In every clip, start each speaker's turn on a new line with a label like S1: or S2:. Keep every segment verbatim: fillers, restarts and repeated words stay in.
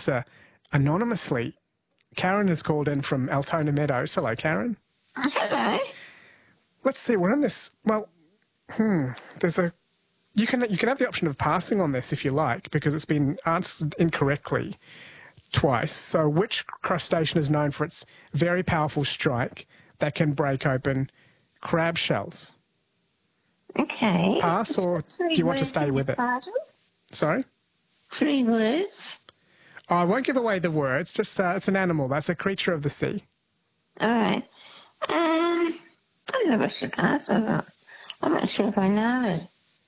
S1: answer anonymously. Karen has called in from Altona Meadows. Hello, Karen.
S2: Hello.
S1: Let's see, we're on this, well, hmm, there's a, you can, you can have the option of passing on this if you like, because it's been answered incorrectly twice. So which crustacean is known for its very powerful strike that can break open crab shells?
S2: Okay.
S1: Pass, or do you want to stay with it?
S2: Pardon?
S1: Sorry?
S2: Three words.
S1: Oh, I won't give away the words, just, uh, it's an animal, that's a creature of the sea.
S2: All right. Um, I don't know if I should pass or not. I'm not sure if I know.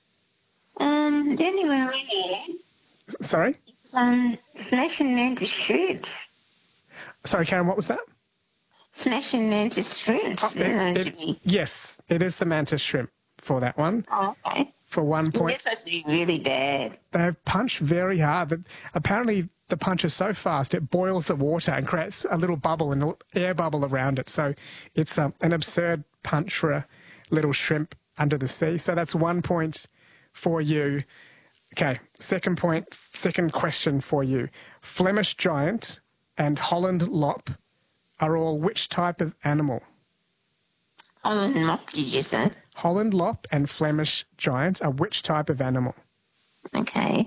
S2: Um, the only one I know
S1: Sorry?
S2: is um, Flesh and Mantis Shrimps.
S1: Sorry, Karen, what was that?
S2: Flesh and Mantis Shrimps.
S1: Oh,
S2: They're known
S1: it,
S2: to
S1: it,
S2: be-
S1: yes, it is the mantis shrimp for that one.
S2: Oh, okay.
S1: For one
S2: They're
S1: point.
S2: supposed to be really bad.
S1: They punch very hard. But apparently, the punch is so fast it boils the water and creates a little bubble, an air bubble around it. So it's um, an absurd punch for a little shrimp under the sea. So that's one point for you. Okay, second point, second question for you. Flemish giant and Holland lop are all which type of animal?
S2: Holland Mop, did you say?
S1: Holland lop and Flemish giant are which type of animal?
S2: Okay.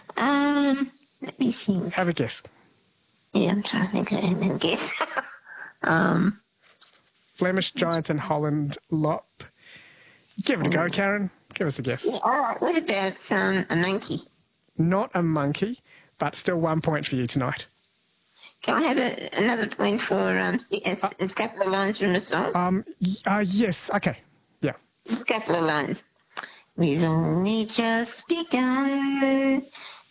S2: Um, let me think.
S1: Have a guess.
S2: Yeah, I'm trying to think of it and guess. um,
S1: Flemish giant and Holland lop. Give it a go, Karen. Give us a guess.
S2: yeah, all right. What about um, a monkey?
S1: Not a monkey, but still one point for you tonight.
S2: Can I have a, another point for um, a, a couple of lines from the song?
S1: Um. y- Uh, yes. Okay. Yeah.
S2: Just a couple of lines. We've only just begun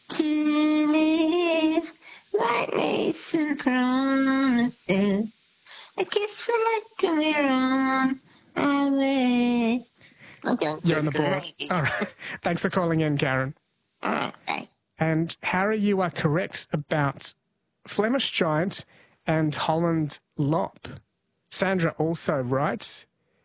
S2: to live like Mason promises. I guess we're like we're on our way. Okay,
S1: You're on the board. All right. Thanks for calling in, Karen.
S2: All right, bye.
S1: And Harry, you are correct about Flemish giant and Holland lop. Sandra also right.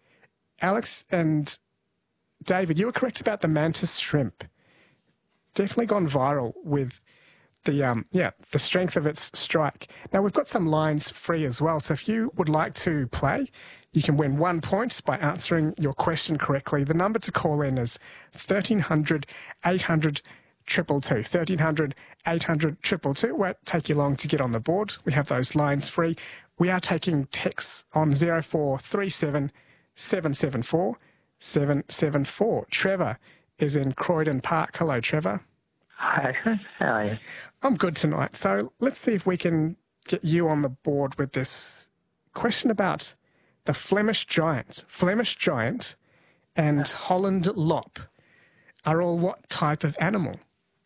S1: Alex and David, you were correct about the mantis shrimp. Definitely gone viral with the um yeah the strength of its strike. Now we've got some lines free as well, so if you would like to play, you can win one point by answering your question correctly. The number to call in is thirteen hundred, eight hundred, triple two. thirteen hundred, eight hundred, triple two. It won't take you long to get on the board. We have those lines free. We are taking texts on zero four three seven, seven seven four, seven seven four. Trevor is in Croydon Park. Hello, Trevor.
S3: Hi, how are you?
S1: I'm good tonight. So let's see if we can get you on the board with this question about the Flemish giant. Flemish giant and Holland lop are all what type of animal?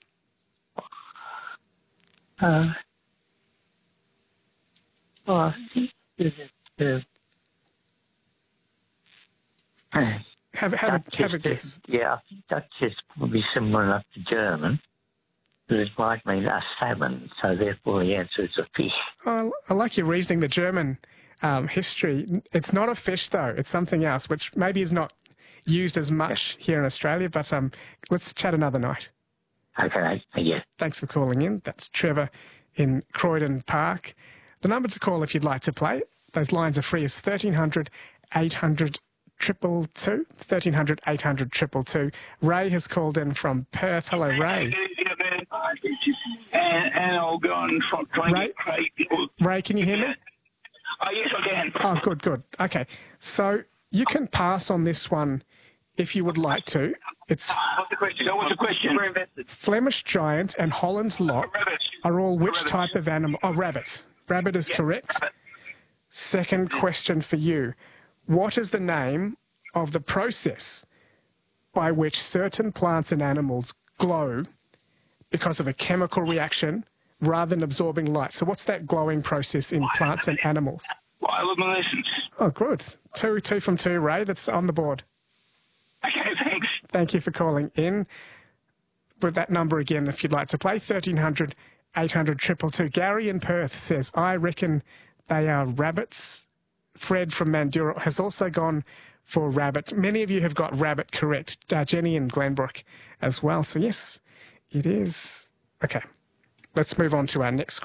S3: Uh, well, I think this is uh,
S1: Have, have, a,
S3: Dutch
S1: have a
S3: is-
S1: guess.
S3: Yeah, I think Dutch is probably similar enough to German, but it might mean a salmon, so therefore the answer is a fish.
S1: Oh, I like your reasoning, the German um, history. It's not a fish, though. It's something else, which maybe is not used as much here in Australia, but um, let's chat another night.
S3: Okay, yeah.
S1: Thanks for calling in. That's Trevor in Croydon Park. The number to call if you'd like to play, those lines are free, is thirteen hundred, eight hundred, triple two. thirteen hundred, eight hundred, triple two. Ray has called in from Perth. Hello, Ray.
S4: And, and I'll go and try try and
S1: Ray?
S4: get Craig.
S1: Ray, can you hear me?
S4: Oh, yes, I can.
S1: Oh, good, good. Okay. So you can pass on this one if you would like to. It's
S4: What's the question? So what's the question? We're invested.
S1: Flemish giant and Holland lop
S4: Rabbits.
S1: are all which
S4: Rabbits.
S1: type of animal? Oh, rabbits. Rabbit is correct.
S4: rabbit.
S1: Second question for you. What is the name of the process by which certain plants and animals glow because of a chemical reaction rather than absorbing light? So what's that glowing process in plants and animals?
S4: Bioluminescence.
S1: Oh, good. Two, two from two, Ray. That's on the board.
S4: Okay, thanks.
S1: Thank you for calling in. With that number again, if you'd like to play, thirteen hundred, eight hundred, triple two. Gary in Perth says, I reckon they are rabbits. Fred from Mandurah has also gone for rabbit. Many of you have got rabbit correct. Uh, Jenny in Glenbrook as well. So yes, it is. Okay, let's move on to our next